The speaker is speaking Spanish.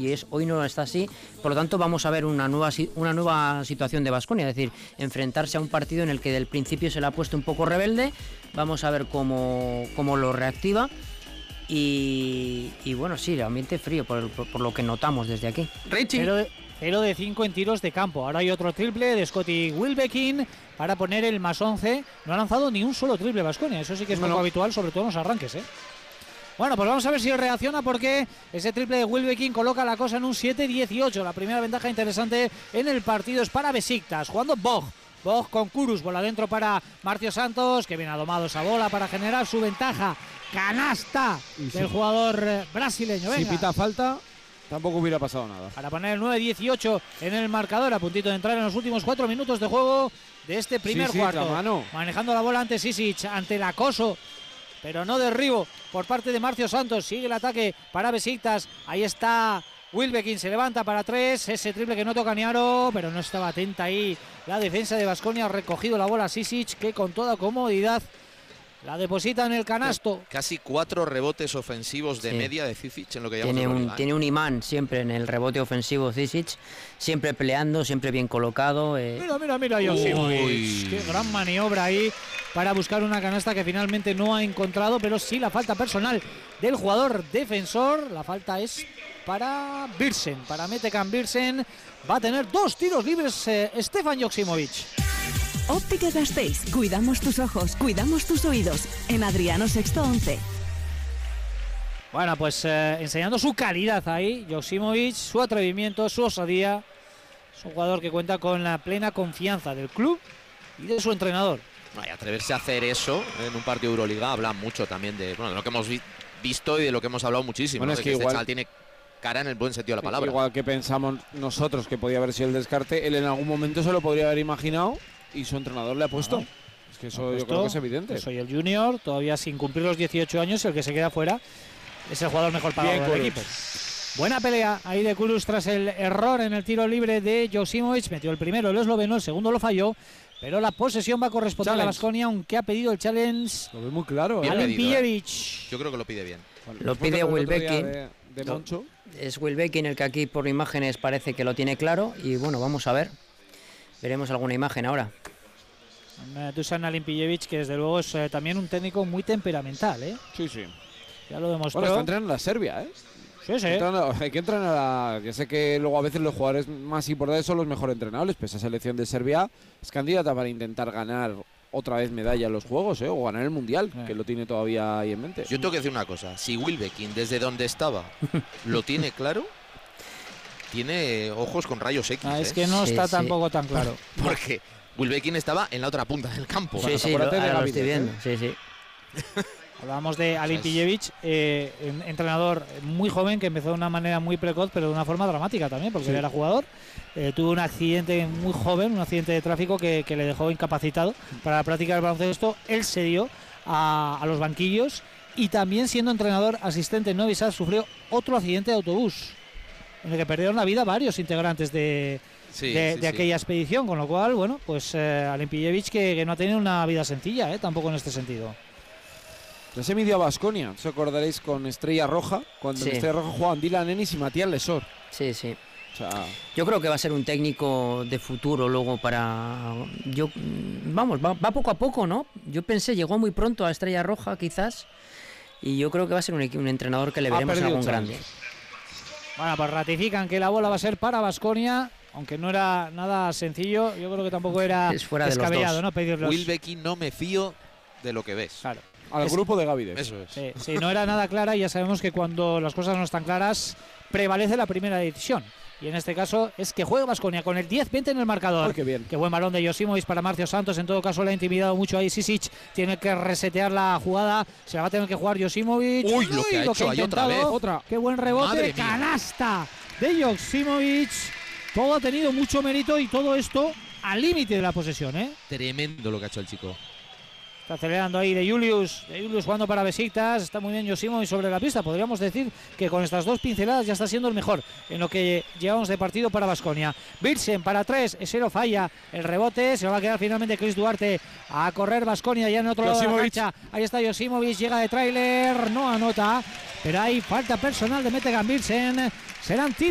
y hoy no está así. Por lo tanto, vamos a ver una nueva situación de Baskonia, es decir, enfrentarse a un partido en el que del principio se le ha puesto un poco rebelde. Vamos a ver cómo lo reactiva. Y bueno, sí, el ambiente frío por lo que notamos desde aquí. Richie. 0 de 5 en tiros de campo. Ahora hay otro triple de Scottie Wilbekin para poner el más 11. No ha lanzado ni un solo triple Baskonia. Eso sí que es poco habitual, sobre todo en los arranques, ¿eh? Bueno, pues vamos a ver si reacciona, porque ese triple de Wilbekin coloca la cosa en un 7-18. La primera ventaja interesante en el partido es para Besiktas, jugando Bog con Kurus, bola adentro para Marcio Santos, que bien ha domado esa bola para generar su ventaja. Canasta del jugador brasileño. Venga. Si pita falta, tampoco hubiera pasado nada. Para poner el 9-18 en el marcador, a puntito de entrar en los últimos 4 minutos de juego de este primer cuarto. Manejando la bola ante Sisic, ante el acoso, pero no derribo por parte de Marcio Santos. Sigue el ataque para Besiktas. Ahí está Wilbekin, se levanta para 3. Ese triple que no toca ni aro, pero no estaba atenta ahí la defensa de Baskonia. Ha recogido la bola Sisic, que con toda comodidad la deposita en el canasto. Casi 4 rebotes ofensivos de media de Sisic en lo que llamamos. Tiene un imán siempre en el rebote ofensivo Sisic, siempre peleando, siempre bien colocado. Mira, Joksimovic. Qué gran maniobra ahí para buscar una canasta que finalmente no ha encontrado, pero sí la falta personal del jugador defensor. La falta es para Birsen, para Metekan Birsen. Va a tener 2 tiros libres Stefan Joksimovic. Óptica Gasteiz, cuidamos tus ojos, cuidamos tus oídos. En Adriano Sexto 11. Bueno, pues enseñando su calidad ahí, Joksimovic, su atrevimiento, su osadía. Es un jugador que cuenta con la plena confianza del club y de su entrenador. Y atreverse a hacer eso en un partido de Euroliga habla mucho también de lo que hemos visto y de lo que hemos hablado muchísimo. Bueno, es que este chaval tiene cara en el buen sentido de la palabra. Igual que pensamos nosotros que podía haber sido el descarte, él en algún momento se lo podría haber imaginado y su entrenador le ha puesto. Es que eso yo creo que es evidente. Soy el junior, todavía sin cumplir los 18 años, el que se queda fuera es el jugador mejor pagado del equipo. Buena pelea ahí de Kurus tras el error en el tiro libre de Joksimovic. Metió el primero el esloveno, el segundo lo falló, pero la posesión va a corresponder a Baskonia, aunque ha pedido el challenge. Lo ve muy claro. Alimpijevic. Yo creo que lo pide bien. Lo pide Wilbekin. De Moncho. Es Wilbekin el que aquí por imágenes parece que lo tiene claro. Y bueno, vamos a ver. Veremos alguna imagen ahora. Dusan Alimpijevic, que desde luego es también un técnico muy temperamental, ¿eh? Sí. Ya lo demostró. Bueno, está entrenando a la Serbia, ¿eh? Sí. Hay que entrenar a... Yo sé que luego a veces los jugadores más importantes son los mejor entrenables, pues esa selección de Serbia es candidata para intentar ganar otra vez medalla en los Juegos, o ganar el Mundial, que lo tiene todavía ahí en mente. Yo tengo que decir una cosa, si Wilbekin desde donde estaba lo tiene claro, tiene ojos con rayos X. Es que no está tampoco tan claro. Porque Wilbekin estaba en la otra punta del campo. Sí, lo estoy viendo. Sí. Hablábamos de Alimpijevic, entrenador muy joven que empezó de una manera muy precoz, pero de una forma dramática también, porque él era jugador. Tuvo un accidente muy joven, un accidente de tráfico que le dejó incapacitado para practicar el baloncesto. Él se dio a los banquillos y también, siendo entrenador asistente en Novi Sad, sufrió otro accidente de autobús en el que perdieron la vida varios integrantes de aquella expedición, con lo cual, bueno, pues Alimpijevic que no ha tenido una vida sencilla, tampoco en este sentido. Se midió a Baskonia, os acordaréis, con Estrella Roja, cuando en Estrella Roja jugaban Dylan Ennis y Matías Lesor. Sí. O sea, yo creo que va a ser un técnico de futuro luego para... va poco a poco, ¿no? Yo pensé, llegó muy pronto a Estrella Roja quizás, y yo creo que va a ser un entrenador que le veremos en algún grande. Bueno, pues ratifican que la bola va a ser para Baskonia, aunque no era nada sencillo. Yo creo que tampoco era descabellado, ¿no? Pedirlos. Wilbekin, no me fío de lo que ves. Claro. Al grupo de Gavides. Eso es. Sí, no era nada clara, y ya sabemos que cuando las cosas no están claras prevalece la primera decisión. Y en este caso es que juega Baskonia con el 10-20 en el marcador. Qué bien. Qué buen balón de Joksimovic para Marcio Santos. En todo caso le ha intimidado mucho ahí Sisic. Tiene que resetear la jugada. Se la va a tener que jugar Joksimovic. Uy, lo que ha hecho ahí otra vez. Qué buen rebote. Canasta de Joksimovic. Todo ha tenido mucho mérito y todo esto al límite de la posesión, ¿eh? Tremendo lo que ha hecho el chico. Está acelerando ahí de Julius jugando para Besiktas. Está muy bien Joksimovic sobre la pista. Podríamos decir que con estas 2 pinceladas ya está siendo el mejor en lo que llevamos de partido para Baskonia. Birsen para 3, ese lo falla. El rebote se lo va a quedar finalmente Chris Duarte. A correr Baskonia ya en otro lado de la cancha. Ahí está Joksimovic, llega de tráiler, no anota, pero hay falta personal de Metekan Birsen. Serán